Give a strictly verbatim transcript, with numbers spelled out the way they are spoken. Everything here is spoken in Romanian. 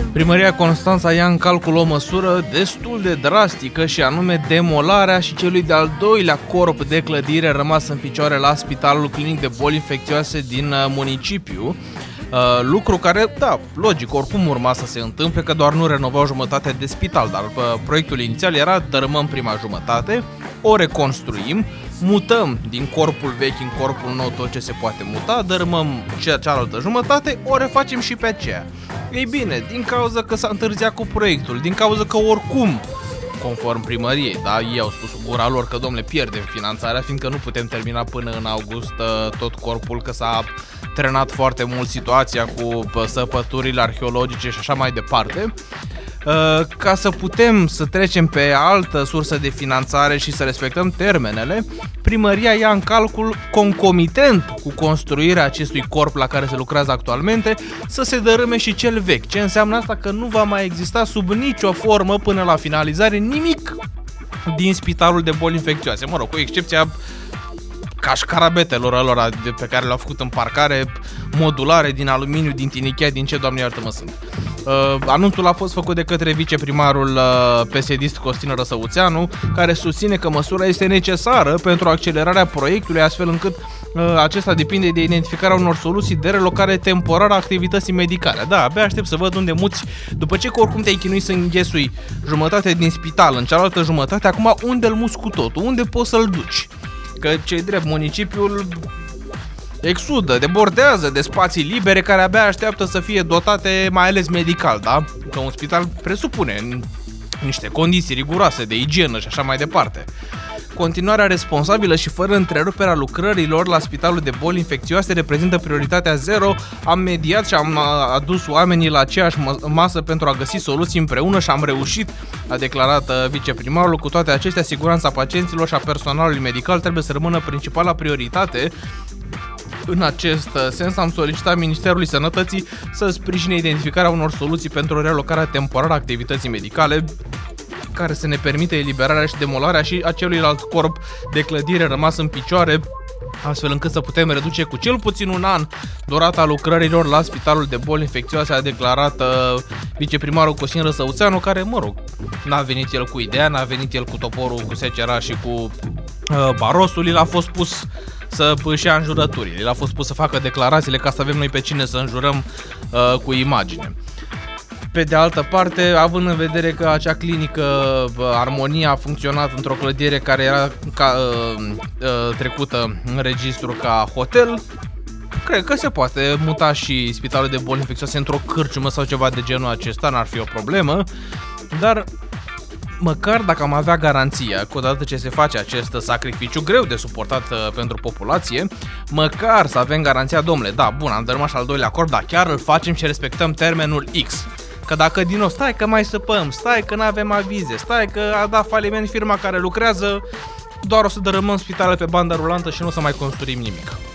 Primăria Constanța ia în calcul o măsură destul de drastică și anume demolarea și celui de-al doilea corp de clădire rămas în picioare la Spitalul Clinic de Boli Infecțioase din municipiu. Lucru care, da, logic, oricum urma să se întâmple, că doar nu renovau jumătate de spital, dar proiectul inițial era dărâmăm prima jumătate, o reconstruim, mutăm din corpul vechi în corpul nou tot ce se poate muta, dărâmăm cealaltă jumătate, o refacem și pe aceea. Ei bine, din cauza că s-a întârziat cu proiectul, din cauza că oricum, conform primăriei, da, ei au spus gura lor că, domnule, pierdem finanțarea, fiindcă nu putem termina până în august tot corpul, că s-a trenat foarte mult situația cu săpăturile arheologice și așa mai departe. Ca să putem să trecem pe altă sursă de finanțare și să respectăm termenele, primăria ia în calcul, concomitent cu construirea acestui corp la care se lucrează actualmente, să se dărâme și cel vechi. Ce înseamnă asta? Că nu va mai exista sub nicio formă până la finalizare nimic din Spitalul de Boli Infecțioase. Mă rog, cu excepția cașcarabetelor alora pe care le-au făcut în parcare, modulare din aluminiu, din tinichea, din ce, Doamne iartă-mă, sunt. Uh, anunțul a fost făcut de către viceprimarul uh, P S D-ist Costin Răsăuțeanu, care susține că măsura este necesară pentru accelerarea proiectului, astfel încât uh, acesta depinde de identificarea unor soluții de relocare temporară a activității medicale. Da, abia aștept să văd unde muți, după ce că oricum te-ai chinuit să înghesui jumătate din spital în cealaltă jumătate, acum unde îl muți cu totul? Unde poți să-l duci? Că, ce-i drept, municipiul exudă, debordează de spații libere care abia așteaptă să fie dotate, mai ales medical, da? Că un spital presupune niște condiții riguroase de igienă și așa mai departe. Continuarea responsabilă și fără întreruperea lucrărilor la Spitalul de Boli Infecțioase reprezintă prioritatea zero. Am mediat și am adus oamenii la aceeași masă pentru a găsi soluții împreună și am reușit, a declarat viceprimarul. Cu toate acestea, siguranța pacienților și a personalului medical trebuie să rămână principala prioritate. În acest sens, am solicitat Ministerului Sănătății să sprijine identificarea unor soluții pentru relocarea temporară a activității medicale, care să ne permite eliberarea și demolarea și a celuilalt corp de clădire rămas în picioare, astfel încât să putem reduce cu cel puțin un an durata lucrărilor la Spitalul de Boli Infecțioase, a declarat uh, viceprimarul Costin Răsăuțeanu, care, mă rog, n-a venit el cu ideea, n-a venit el cu toporul, cu secera și cu uh, barosul, i l-a fost pus să își ia înjurăturile, l-a fost pus să facă declarațiile ca să avem noi pe cine să înjurăm uh, cu imagine. Pe de altă parte, având în vedere că acea clinică Armonia a funcționat într-o clădire care era ca, uh, uh, trecută în registru ca hotel, cred că se poate muta și Spitalul de Boli Infecțioase într-o cârciumă sau ceva de genul acesta, n-ar fi o problemă, dar măcar dacă am avea garanția că odată ce se face acest sacrificiu greu de suportat uh, pentru populație, măcar să avem garanția, domnule, da, bun, am dărâmat și al doilea acord, dar chiar îl facem și respectăm termenul X. Că dacă din nou, stai că mai săpăm, stai că n-avem avize, stai că a dat faliment firma care lucrează, doar o să dărâmăm spitalele pe bandă rulantă și nu o să mai construim nimic.